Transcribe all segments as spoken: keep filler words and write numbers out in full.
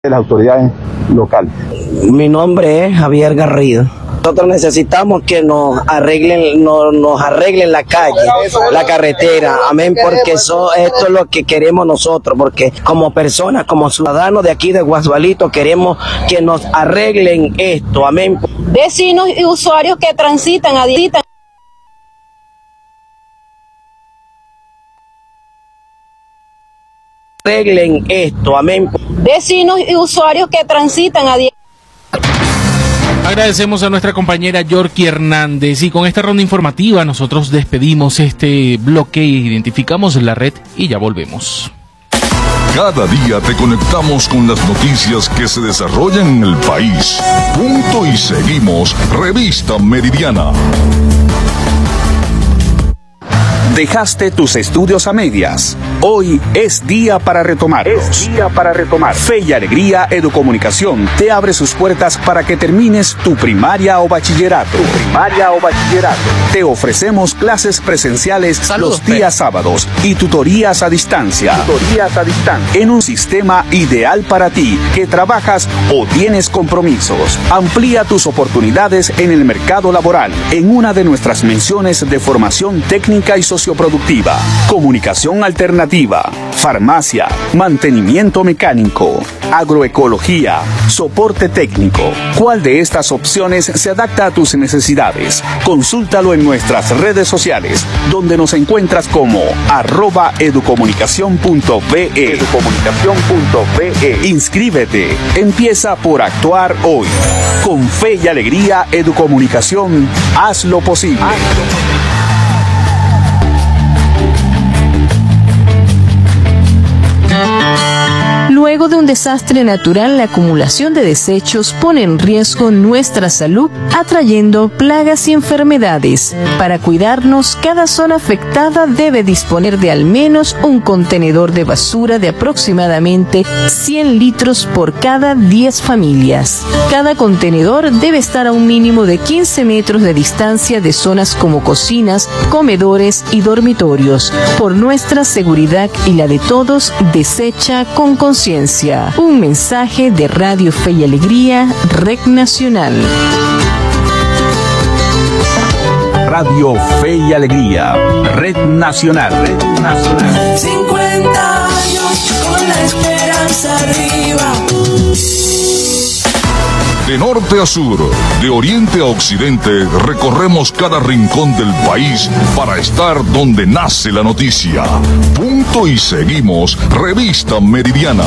de las autoridades locales. Mi nombre es Javier Garrido. Nosotros necesitamos que nos arreglen, no, nos arreglen la calle, la carretera, amén, porque eso, esto es lo que queremos nosotros, porque como personas, como ciudadanos de aquí de Guasualito, queremos que nos arreglen esto, amén. Vecinos y usuarios que transitan a dieta. Arreglen esto, amén. Vecinos y usuarios que transitan a dieta. Agradecemos a nuestra compañera Yorky Hernández y con esta ronda informativa nosotros despedimos este bloque, identificamos la red y ya volvemos. Cada día te conectamos con las noticias que se desarrollan en el país. Punto y seguimos, Revista Meridiana. Dejaste tus estudios a medias. Hoy es día para retomarlos. Es día para retomar. Fe y Alegría Educomunicación te abre sus puertas para que termines tu primaria o bachillerato. Tu primaria o bachillerato. Te ofrecemos clases presenciales Saludos, los días Pedro. sábados y tutorías a distancia. Tutorías a distancia. En un sistema ideal para ti que trabajas o tienes compromisos. Amplía tus oportunidades en el mercado laboral en una de nuestras menciones de formación técnica y socioproductiva, comunicación alternativa, farmacia, mantenimiento mecánico, agroecología, soporte técnico. ¿Cuál de estas opciones se adapta a tus necesidades? Consúltalo en nuestras redes sociales, donde nos encuentras como arroba educomunicación punto be. Educomunicación punto be. Inscríbete. Empieza por actuar hoy. Con Fe y Alegría Educomunicación, haz lo posible. Haz lo posible. Luego de un desastre natural, la acumulación de desechos pone en riesgo nuestra salud, atrayendo plagas y enfermedades. Para cuidarnos, cada zona afectada debe disponer de al menos un contenedor de basura de aproximadamente cien litros por cada diez familias. Cada contenedor debe estar a un mínimo de quince metros de distancia de zonas como cocinas, comedores y dormitorios. Por nuestra seguridad y la de todos, desecha con conciencia. Un mensaje de Radio Fe y Alegría, Red Nacional. Radio Fe y Alegría, Red Nacional. Red Nacional. cincuenta años con la esperanza arriba. De norte a sur, de oriente a occidente, recorremos cada rincón del país para estar donde nace la noticia. Punto y seguimos, Revista Meridiana.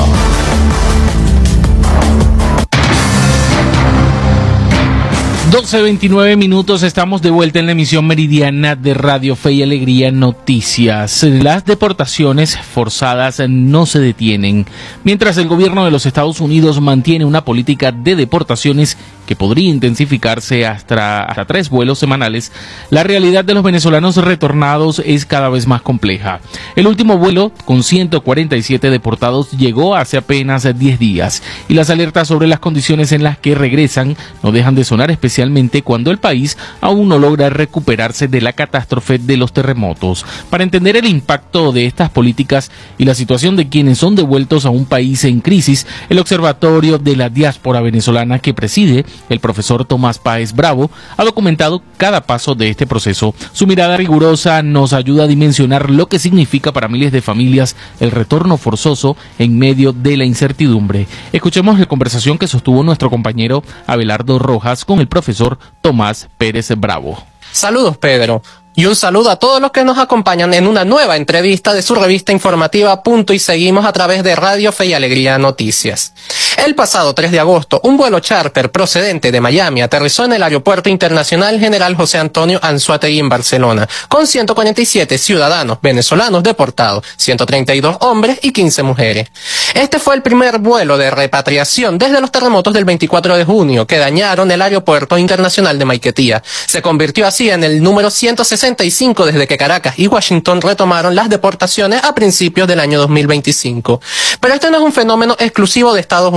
doce veintinueve minutos, estamos de vuelta en la emisión meridiana de Radio Fe y Alegría Noticias. Las deportaciones forzadas no se detienen. Mientras el gobierno de los Estados Unidos mantiene una política de deportaciones que podría intensificarse hasta, hasta tres vuelos semanales, la realidad de los venezolanos retornados es cada vez más compleja. El último vuelo, con ciento cuarenta y siete deportados, llegó hace apenas diez días, y las alertas sobre las condiciones en las que regresan no dejan de sonar, especialmente cuando el país aún no logra recuperarse de la catástrofe de los terremotos. Para entender el impacto de estas políticas y la situación de quienes son devueltos a un país en crisis, el Observatorio de la Diáspora Venezolana, que preside el profesor Tomás Páez Bravo, ha documentado cada paso de este proceso. Su mirada rigurosa nos ayuda a dimensionar lo que significa para miles de familias el retorno forzoso en medio de la incertidumbre. Escuchemos la conversación que sostuvo nuestro compañero Abelardo Rojas con el profesor Tomás Pérez Bravo. Saludos, Pedro. Y un saludo a todos los que nos acompañan en una nueva entrevista de su revista informativa Punto y Seguimos a través de Radio Fe y Alegría Noticias. El pasado tres de agosto, un vuelo charter procedente de Miami aterrizó en el Aeropuerto Internacional General José Antonio Anzoátegui en Barcelona, con ciento cuarenta y siete ciudadanos venezolanos deportados, ciento treinta y dos hombres y quince mujeres. Este fue el primer vuelo de repatriación desde los terremotos del veinticuatro de junio que dañaron el Aeropuerto Internacional de Maiquetía. Se convirtió así en el número ciento sesenta y cinco desde que Caracas y Washington retomaron las deportaciones a principios del año dos mil veinticinco. Pero este no es un fenómeno exclusivo de Estados Unidos.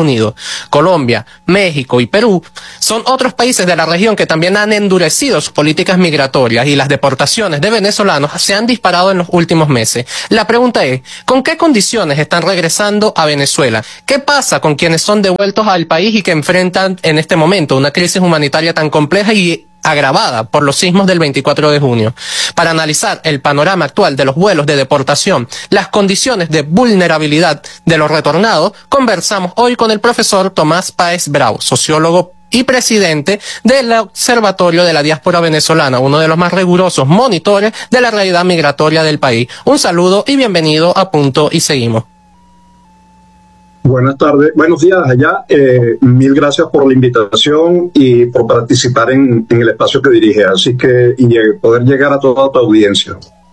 Unidos. Colombia, México y Perú son otros países de la región que también han endurecido sus políticas migratorias y las deportaciones de venezolanos se han disparado en los últimos meses. La pregunta es, ¿con qué condiciones están regresando a Venezuela? ¿Qué pasa con quienes son devueltos al país y que enfrentan en este momento una crisis humanitaria tan compleja y agravada por los sismos del veinticuatro de junio? Para analizar el panorama actual de los vuelos de deportación, las condiciones de vulnerabilidad de los retornados, conversamos hoy con el profesor Tomás Páez Bravo, sociólogo y presidente del Observatorio de la Diáspora Venezolana, uno de los más rigurosos monitores de la realidad migratoria del país. Un saludo y bienvenido a Punto y Seguimos. Buenas tardes, buenos días allá. Eh, mil gracias por la invitación y por participar en, en el espacio que dirige. Así que y poder llegar a toda tu audiencia.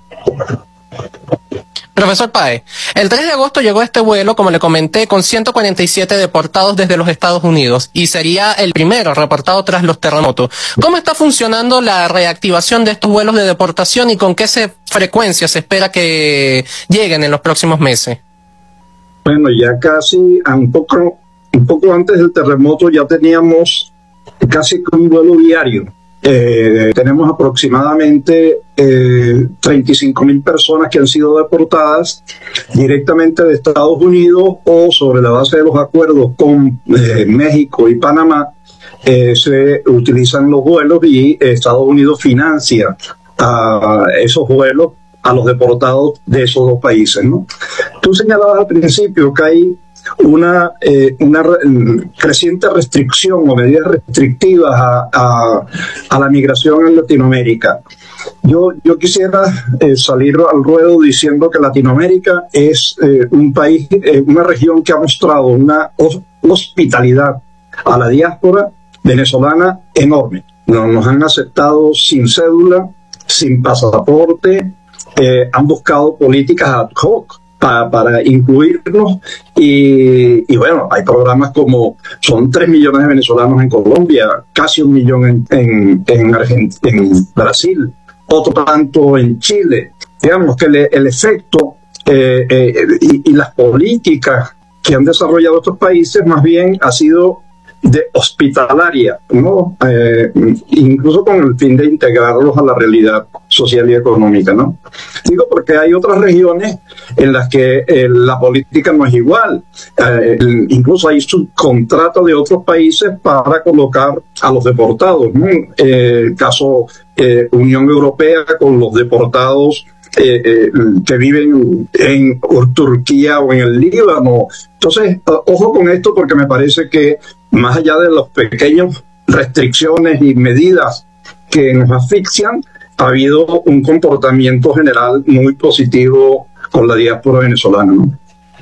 Profesor Páez, el tres de agosto llegó este vuelo, como le comenté, con ciento cuarenta y siete deportados desde los Estados Unidos y sería el primero reportado tras los terremotos. ¿Cómo está funcionando la reactivación de estos vuelos de deportación y con qué se, frecuencia se espera que lleguen en los próximos meses? Bueno, ya casi un poco, un poco antes del terremoto ya teníamos casi un vuelo diario. Eh, tenemos aproximadamente eh, treinta y cinco mil personas que han sido deportadas directamente de Estados Unidos o sobre la base de los acuerdos con eh, México y Panamá. Eh, se utilizan los vuelos y Estados Unidos financia a esos vuelos a los deportados de esos dos países, ¿no? Tú señalabas al principio que hay una, eh, una re, creciente restricción o medidas restrictivas a, a, a la migración en Latinoamérica. Yo, yo quisiera eh, salir al ruedo diciendo que Latinoamérica es eh, un país, eh, una región que ha mostrado una hospitalidad a la diáspora venezolana enorme. Nos, nos han aceptado sin cédula, sin pasaporte. Eh, han buscado políticas ad hoc para, para incluirnos y, y bueno, hay programas como son tres millones de venezolanos en Colombia, casi un millón en, en, en, Argent- en Brasil, otro tanto en Chile. Digamos que el, el efecto eh, eh, y, y las políticas que han desarrollado estos países más bien ha sido de hospitalaria, ¿no? Eh, incluso con el fin de integrarlos a la realidad social y económica, ¿no? Digo porque hay otras regiones en las que eh, la política no es igual. Eh, incluso hay subcontratos de otros países para colocar a los deportados, ¿no? Eh, el caso eh, Unión Europea con los deportados Eh, eh, que viven en Turquía o en el Líbano. Entonces, uh, ojo con esto porque me parece que más allá de las pequeñas restricciones y medidas que nos asfixian, ha habido un comportamiento general muy positivo con la diáspora venezolana, ¿no?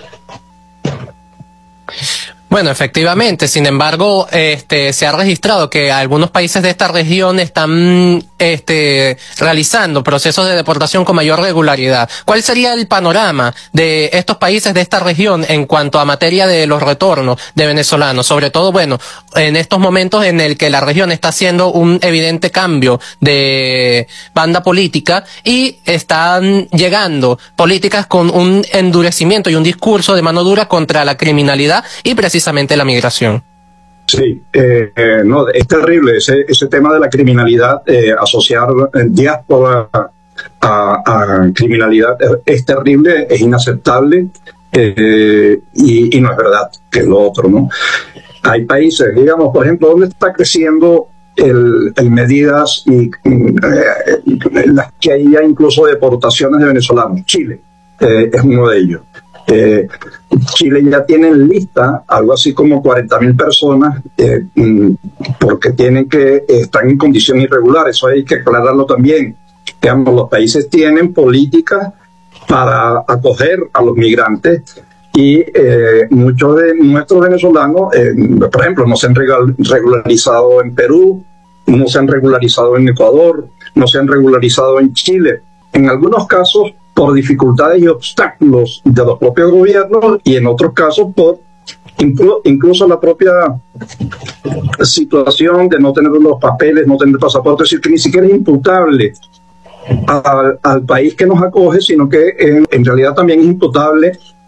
Bueno, efectivamente, sin embargo, este, se ha registrado que algunos países de esta región están este, realizando procesos de deportación con mayor regularidad. ¿Cuál sería el panorama de estos países de esta región en cuanto a materia de los retornos de venezolanos? Sobre todo, bueno, en estos momentos en el que la región está haciendo un evidente cambio de banda política y están llegando políticas con un endurecimiento y un discurso de mano dura contra la criminalidad y precisamente la migración. Sí, eh, eh, no, es terrible ese, ese tema de la criminalidad, eh, asociar eh, diáspora a, a criminalidad es, es terrible, es inaceptable eh, y, y no es verdad que es lo otro, ¿no? Hay países, digamos, por ejemplo, ¿dónde está creciendo el, el medidas y eh, las que hay ya incluso deportaciones de venezolanos? Chile eh, es uno de ellos. Eh, Chile ya tiene en lista algo así como cuarenta mil personas eh, porque tienen que están en condición irregular. Eso hay que aclararlo también. Digamos, los países tienen políticas para acoger a los migrantes y eh, muchos de nuestros venezolanos, eh, por ejemplo, no se han regularizado en Perú, no se han regularizado en Ecuador, no se han regularizado en Chile. En algunos casos por dificultades y obstáculos de los propios gobiernos y en otros casos por inclu incluso la propia situación de no tener los papeles, no tener pasaporte, es decir, que ni siquiera es imputable al, al país que nos acoge, sino que en, en realidad también es imputable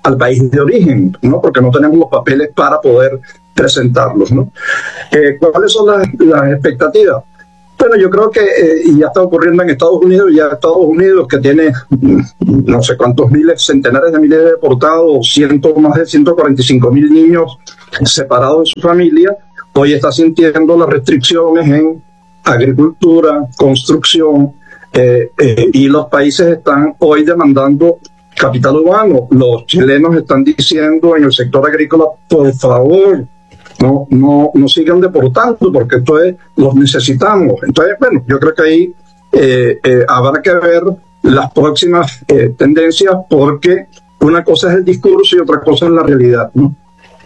al país de origen, ¿no? Porque no tenemos los papeles para poder presentarlos, ¿no? Eh, ¿Cuáles son las, las expectativas? Bueno, yo creo que, eh, y ya está ocurriendo en Estados Unidos, ya Estados Unidos, que tiene no sé cuántos miles, centenares de miles de deportados, ciento, más de ciento cuarenta y cinco mil niños separados de su familia, hoy está sintiendo las restricciones en agricultura, construcción, eh, eh, y los países están hoy demandando capital humano. Los chilenos están diciendo en el sector agrícola, por favor, no, no, no sigan deportando, porque esto es, los necesitamos. Entonces, bueno, yo creo que ahí eh, eh, habrá que ver las próximas eh, tendencias, porque una cosa es el discurso y otra cosa es la realidad, ¿no?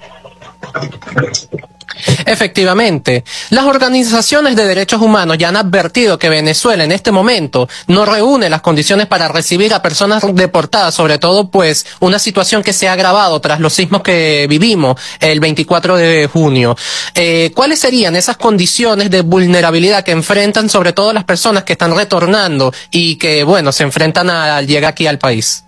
Efectivamente, las organizaciones de derechos humanos ya han advertido que Venezuela en este momento no reúne las condiciones para recibir a personas deportadas, sobre todo pues una situación que se ha agravado tras los sismos que vivimos el veinticuatro de junio. Eh, ¿Cuáles serían esas condiciones de vulnerabilidad que enfrentan sobre todo las personas que están retornando y que, bueno, se enfrentan al llegar aquí al país?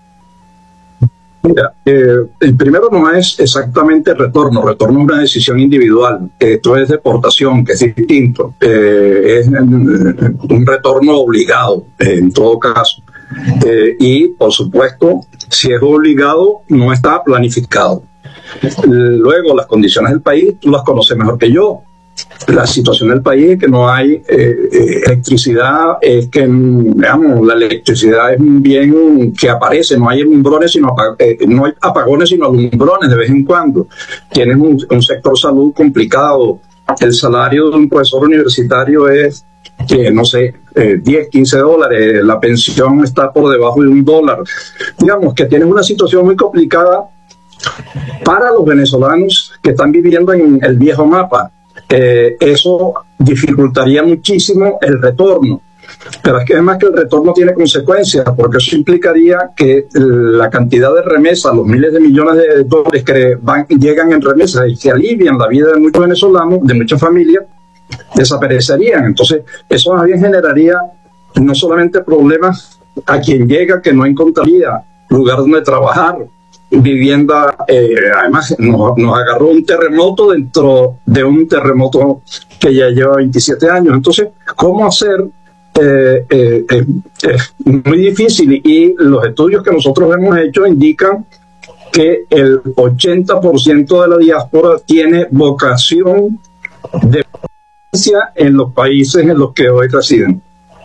Mira, eh, el primero no es exactamente retorno, retorno es una decisión individual, esto es deportación, que es distinto, eh, es un retorno obligado eh, en todo caso, eh, y por supuesto, si es obligado, no está planificado. Luego, las condiciones del país, tú las conoces mejor que yo. La situación del país es que no hay eh, electricidad, es que, digamos, la electricidad es un bien que aparece, no hay alumbrones, sino eh, no hay apagones, sino alumbrones de vez en cuando. Tienes un, un sector salud complicado, el salario de un profesor universitario es, eh, no sé, eh, diez, quince dólares, la pensión está por debajo de un dólar. Digamos que tienes una situación muy complicada para los venezolanos que están viviendo en el viejo mapa. Eh, eso dificultaría muchísimo el retorno, pero es que además que el retorno tiene consecuencias, porque eso implicaría que la cantidad de remesas, los miles de millones de dólares que van, llegan en remesas y que alivian la vida de muchos venezolanos, de muchas familias, desaparecerían. Entonces eso más bien generaría no solamente problemas a quien llega, que no encontraría lugar donde trabajar, vivienda, eh, además nos, nos agarró un terremoto dentro de un terremoto que ya lleva veintisiete años. Entonces, ¿cómo hacer? Eh, eh, eh, es muy difícil, y los estudios que nosotros hemos hecho indican que el ochenta por ciento de la diáspora tiene vocación de presencia en los países en los que hoy residen.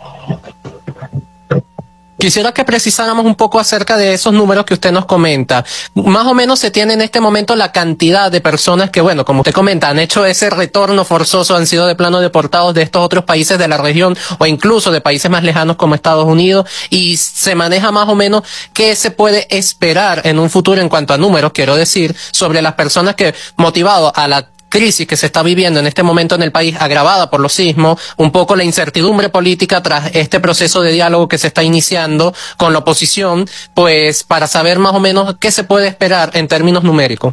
Quisiera que precisáramos un poco acerca de esos números que usted nos comenta. Más o menos se tiene en este momento la cantidad de personas que, bueno, como usted comenta, han hecho ese retorno forzoso, han sido de plano deportados de estos otros países de la región o incluso de países más lejanos como Estados Unidos, y se maneja más o menos qué se puede esperar en un futuro en cuanto a números, quiero decir, sobre las personas que, motivado a la crisis que se está viviendo en este momento en el país, agravada por los sismos, un poco la incertidumbre política tras este proceso de diálogo que se está iniciando con la oposición, pues para saber más o menos qué se puede esperar en términos numéricos.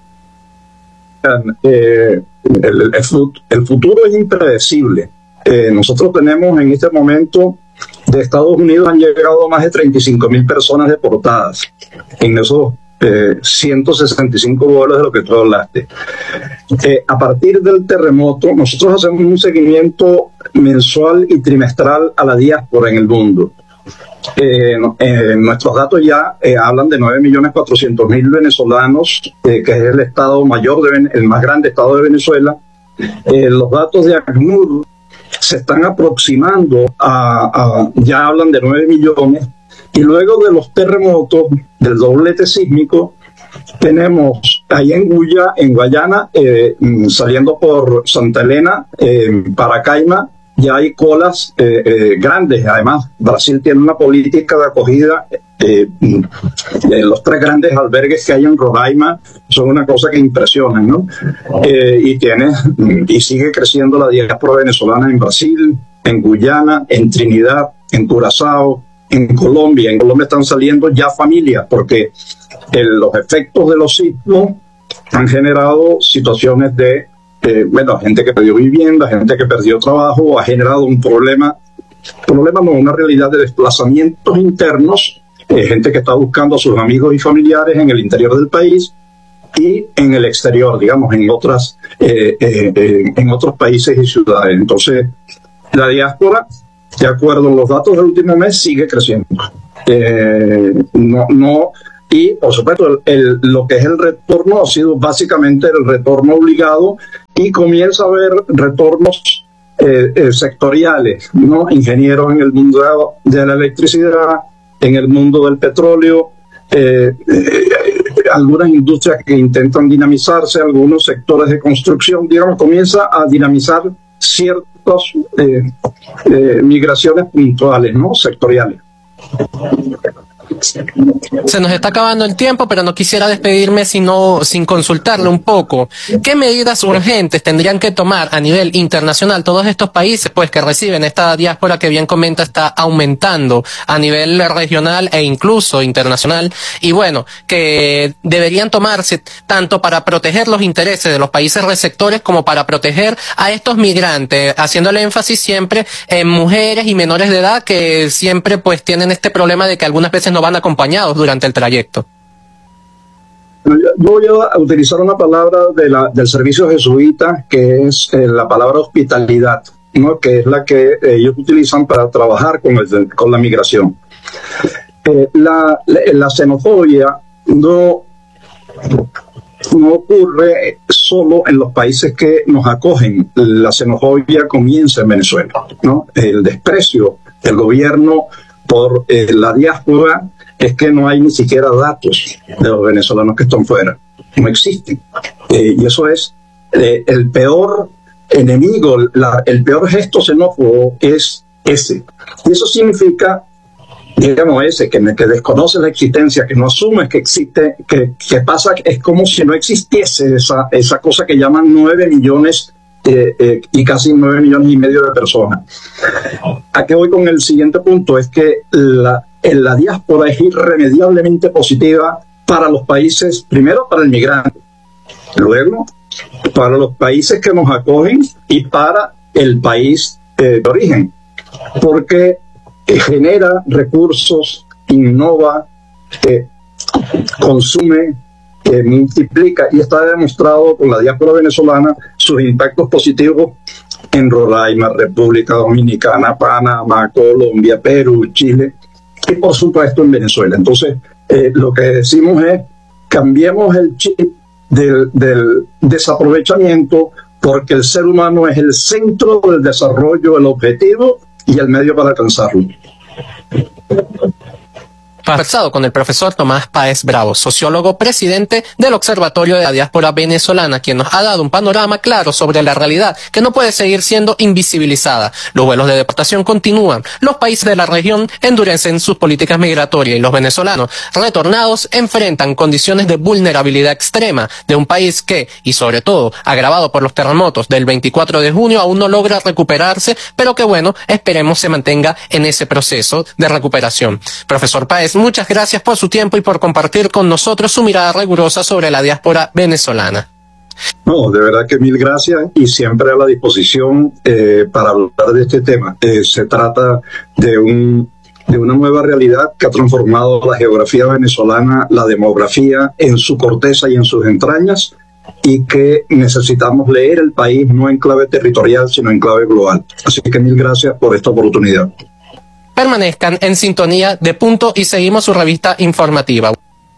Eh, el, el, el futuro es impredecible. Eh, nosotros tenemos en este momento, de Estados Unidos han llegado más de treinta y cinco mil personas deportadas en esos Eh, ciento sesenta y cinco vuelos de lo que tú hablaste. Eh, a partir del terremoto, nosotros hacemos un seguimiento mensual y trimestral a la diáspora en el mundo. Eh, eh, nuestros datos ya eh, hablan de nueve millones cuatrocientos mil venezolanos, eh, que es el estado mayor, de, el más grande estado de Venezuela. Eh, los datos de ACNUR se están aproximando a, a ya hablan de nueve millones. Y luego de los terremotos, del doblete sísmico, tenemos ahí en Guya, en Guayana, eh, saliendo por Santa Elena, eh, Paracaima, ya hay colas eh, eh, grandes. Además, Brasil tiene una política de acogida. Eh, eh, los tres grandes albergues que hay en Roraima son una cosa que impresiona, ¿no? Eh, y tiene, y sigue creciendo la diáspora venezolana en Brasil, en Guyana, en Trinidad, en Curazao, en Colombia. En Colombia están saliendo ya familias, porque el, los efectos de los sismos han generado situaciones de, eh, bueno, gente que perdió vivienda, gente que perdió trabajo, ha generado un problema, problema no, una realidad de desplazamientos internos eh, gente que está buscando a sus amigos y familiares en el interior del país y en el exterior, digamos, en otras eh, eh, eh, en otros países y ciudades. Entonces, la diáspora, de acuerdo a los datos del último mes, sigue creciendo. Eh, no, no, y por supuesto, el, el, lo que es el retorno ha sido básicamente el retorno obligado, y comienza a haber retornos eh, eh, sectoriales, ¿no? Ingenieros en el mundo de, de la electricidad, en el mundo del petróleo, eh, eh, algunas industrias que intentan dinamizarse, algunos sectores de construcción, digamos, comienza a dinamizar ciertas eh, eh, migraciones puntuales, ¿no? Sectoriales. Se nos está acabando el tiempo, pero no quisiera despedirme sino, sin consultarle un poco. ¿Qué medidas urgentes tendrían que tomar a nivel internacional todos estos países, pues, que reciben esta diáspora que bien comenta está aumentando a nivel regional e incluso internacional? Y bueno, que deberían tomarse tanto para proteger los intereses de los países receptores como para proteger a estos migrantes, haciéndole énfasis siempre en mujeres y menores de edad que siempre pues tienen este problema de que algunas veces no van acompañados durante el trayecto. Yo voy a utilizar una palabra de la, del servicio jesuita, que es eh, la palabra hospitalidad, ¿no? Que es la que ellos utilizan para trabajar con, el, con la migración. Eh, la, la, la xenofobia no, no ocurre solo en los países que nos acogen. La xenofobia comienza en Venezuela, ¿no? El desprecio del gobierno por eh, la diáspora es que no hay ni siquiera datos de los venezolanos que están fuera, no existen. Eh, y eso es eh, el peor enemigo, la, el peor gesto xenófobo es ese. Y eso significa, digamos, ese, que, que desconoce la existencia, que no asume que existe, que, que pasa, es como si no existiese esa, esa cosa que llaman nueve millones Eh, eh, y casi nueve millones y medio de personas. ¿A qué voy con el siguiente punto? Es que la, la diáspora es irremediablemente positiva para los países, primero para el migrante, luego para los países que nos acogen y para el país eh, de origen, porque eh, genera recursos, innova, eh, consume, que multiplica, y está demostrado con la diáspora venezolana sus impactos positivos en Roraima, República Dominicana, Panamá, Colombia, Perú, Chile y por supuesto en Venezuela. Entonces, eh, lo que decimos es, cambiemos el chip del, del desaprovechamiento, porque el ser humano es el centro del desarrollo, el objetivo y el medio para alcanzarlo. Conversado con el profesor Tomás Páez Bravo, sociólogo presidente del Observatorio de la Diáspora Venezolana, quien nos ha dado un panorama claro sobre la realidad que no puede seguir siendo invisibilizada. Los vuelos de deportación continúan, los países de la región endurecen sus políticas migratorias y los venezolanos retornados enfrentan condiciones de vulnerabilidad extrema de un país que, y sobre todo, agravado por los terremotos del veinticuatro de junio, aún no logra recuperarse, pero que bueno, esperemos se mantenga en ese proceso de recuperación. Profesor Páez, muchas gracias por su tiempo y por compartir con nosotros su mirada rigurosa sobre la diáspora venezolana. No, de verdad que mil gracias y siempre a la disposición eh, para hablar de este tema. Eh, se trata de, un, de una nueva realidad que ha transformado la geografía venezolana, la demografía en su corteza y en sus entrañas, y que necesitamos leer el país no en clave territorial, sino en clave global. Así que mil gracias por esta oportunidad. Permanezcan en sintonía de Punto y seguimos su revista informativa.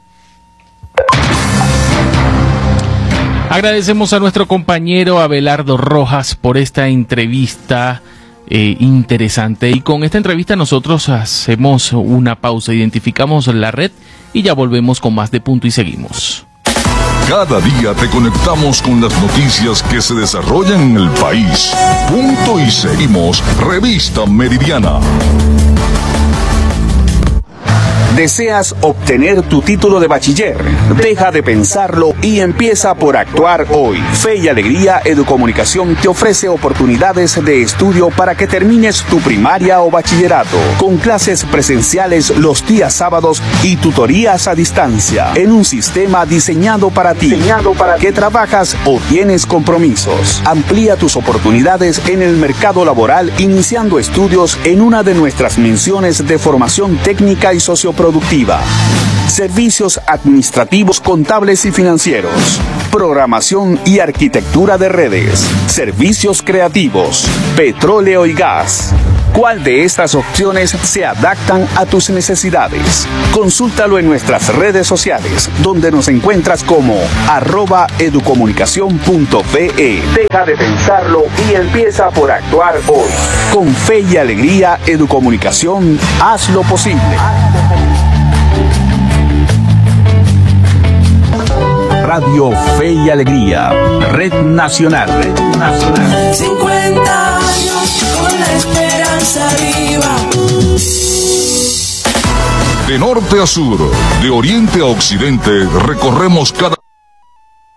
Agradecemos a nuestro compañero Abelardo Rojas por esta entrevista eh, interesante. Y con esta entrevista nosotros hacemos una pausa, identificamos la red y ya volvemos con más de Punto y seguimos. Cada día te conectamos con las noticias que se desarrollan en el país. Punto y seguimos, Revista Meridiana. ¿Deseas obtener tu título de bachiller? Deja de pensarlo y empieza por actuar hoy. Fe y Alegría Educomunicación te ofrece oportunidades de estudio para que termines tu primaria o bachillerato, con clases presenciales los días sábados y tutorías a distancia, en un sistema diseñado para ti, diseñado para que trabajas o tienes compromisos. Amplía tus oportunidades en el mercado laboral iniciando estudios en una de nuestras menciones de formación técnica y socioprofesional. productiva. Servicios administrativos, contables y financieros. Programación y arquitectura de redes. Servicios creativos. Petróleo y gas. ¿Cuál de estas opciones se adaptan a tus necesidades? Consúltalo en nuestras redes sociales, donde nos encuentras como arroba educomunicación punto pe. Deja de pensarlo y empieza por actuar hoy. Con fe y alegría, Educomunicación, haz lo posible. Radio Fe y Alegría, Red Nacional. Red Nacional. cincuenta años con la esperanza viva. De norte a sur, de oriente a occidente, recorremos cada